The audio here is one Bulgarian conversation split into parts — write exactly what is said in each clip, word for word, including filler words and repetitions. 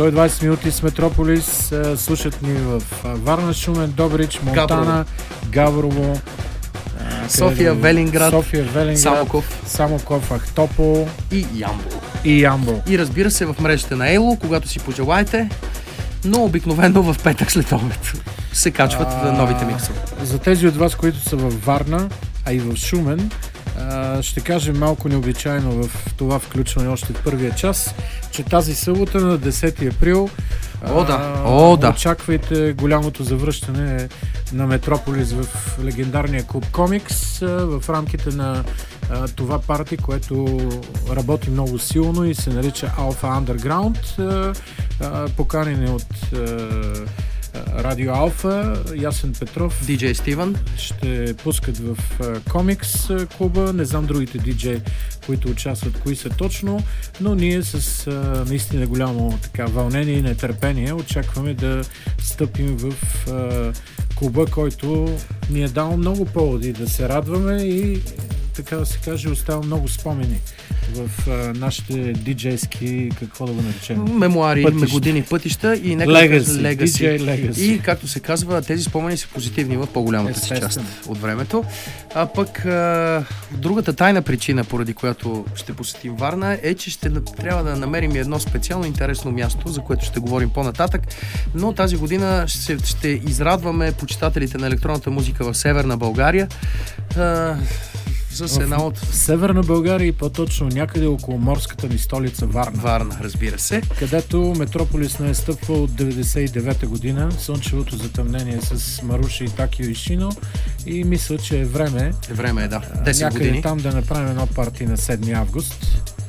сто и двайсет минути с Метрополис. Слушат ни в Варна, Шумен, Добрич, Монтана, Габрово, София, Велинград, София, Велинград, Самоков, Самоков, Ахтопол и Ямбол. И Ямбол. И разбира се в мрежите на Ейло, когато си пожелаете, но обикновено в петък след обед се качват а, новите миксове. За тези от вас, които са във Варна, а и в Шумен, ще кажем малко необичайно в това включване още в първия час, че тази събота на десети април О, да. О, да. очаквайте голямото завръщане на Метрополис в легендарния клуб Комикс в рамките на а, това парти, което работи много силно и се нарича Alpha Underground. А, а, поканени от а, Радио Алфа, Ясен Петров, диджей Стивън ще пускат в Комикс клуба. Не знам другите диджеи, които участват, кои са точно, но ние с а, наистина голямо така вълнение и нетърпение очакваме да стъпим в а, клуба, който ни е дал много поводи да се радваме и така да се каже, остава много спомени в а, нашите диджейски, какво да го наречем? Мемуари, пътища. Години пътища и нека Legacy, Legacy. ди джей Legacy. И както се казва, тези спомени са позитивни в по-голямата си част от времето. А пък а, другата тайна причина, поради която ще посетим Варна, е, че ще трябва да намерим едно специално интересно място, за което ще говорим по-нататък. Но тази година ще, ще израдваме почитателите на електронната музика в Северна България. А, с една от... Северна България и по-точно някъде около морската ни столица Варна. Варна, разбира се. Където Метрополис не е стъпвал от деветдесет и девета година. Слънчевото затъмнение с Маруша и Такио Ишино. И мисля, че е време... Е време, да. десет някъде години. Там да направим едно парти на седми август.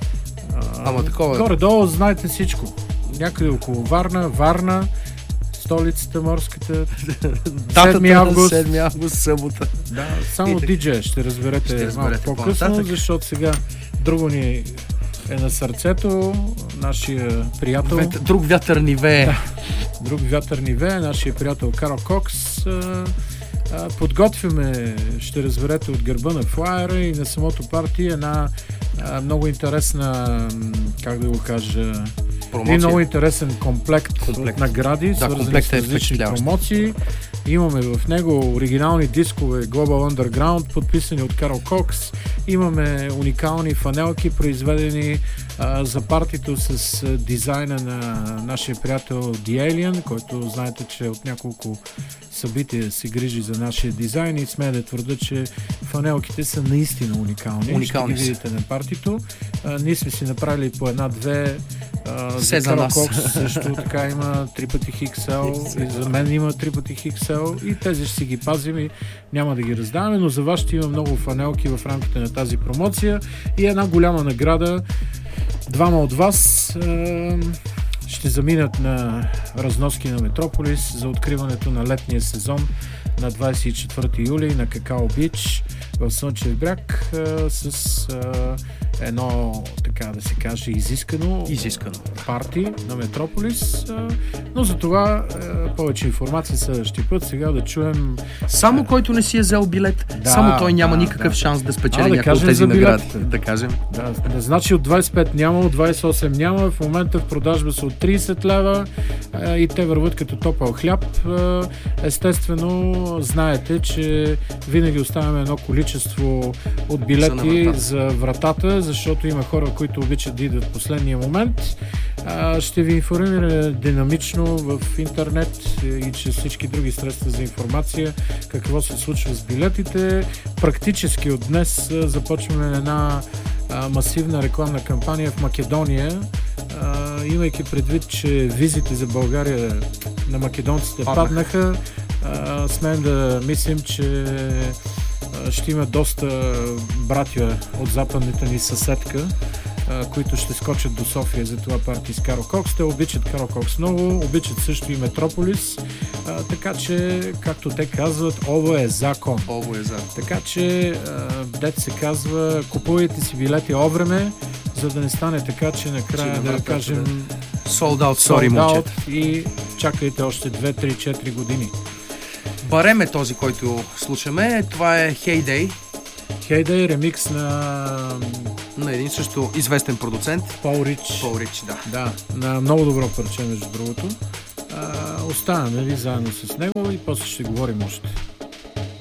Ама такова... Горе-долу знаете всичко. Някъде около Варна, Варна, столицата морската. седми август. седми август, събота. Да, само И, диджей ще разберете, ще разберете малко по-късно, по-нататък. защото сега друго ни е на сърцето, нашия приятел. Вет, друг вятър ни вее. Да, друг вятър ни вее, нашия приятел Карл Кокс. А, а, подготвяме, ще разберете от гърба на флайера и на самото парти една а, много интересна, как да го кажа, Промоция. и много интересен комплект, комплект. от награди, Да, свързани с е различни промоции. Имаме в него оригинални дискове Global Underground, подписани от Карл Кокс. Имаме уникални фанелки, произведени а, за партито с а, дизайна на нашия приятел The Alien, който знаете, че от няколко събития се грижи за нашия дизайн и смея да твърда, че фанелките са наистина уникални. Уникални Ще ги видите на партито. А, ние сме си направили по една-две. Uh, Все за за Карл нас. Кокс също така има три пъти икс ел и за мен има три пъти икс ел и тези ще си ги пазим и няма да ги раздаваме, но за вас ще има много фанелки в рамките на тази промоция и една голяма награда. Двама от вас uh, ще заминат на разноски на Метрополис за откриването на летния сезон на двадесет и четвърти юли на Какао Бич в Слънчев бряг а, с а, едно, така да се каже, изискано, изискано. парти на Метрополис. А, но за това а, повече информация следващия път. Сега да чуем... Само който не си е взел билет, Да, само той няма да, никакъв да. шанс да спечели А, да някой от кажем тези за награди. билетите. Да кажем. Да, значи от двадесет и пет няма, от двадесет и осем няма. В момента в продажба са от тридесет лева а, и те върват като топъл хляб. А, естествено, знаете, че винаги оставяме едно количество от билети за, за вратата, защото има хора, които обичат да идват в последния момент. А, ще ви информираме динамично в интернет и чрез всички други средства за информация какво се случва с билетите. Практически от днес а, започваме една а, масивна рекламна кампания в Македония, а, имайки предвид, че визите за България на македонците паднаха. паднаха. А, смеем да мислим, че а, ще има доста братя от западната ни съседка, а, които ще скочат до София за това парти с Карл Кокс. Те обичат Карл Кокс много, обичат също и Метрополис, а, така че, както те казват, ово е закон. Ово е закон. Така че, дет се казва, купувайте си билети овреме, за да не стане така, че накрая, че да кажем, sold out, sorry, момчета. И чакайте още две, три, четири години. Барем е този, който слушаме. Това е Heyday. Heyday, ремикс на на един също известен продуцент. Пол Рич. Пол Рич, да. Да, на много добро парче, между другото. А, оставаме ви заедно с него и после ще говорим още.